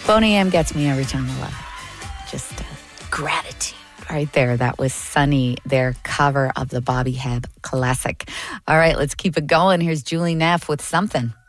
Boney M gets me every time I love it. Just gratitude right there. That was Sunny, their cover of the Bobby Hebb classic. All right, let's keep it going. Here's Julie Neff with Something.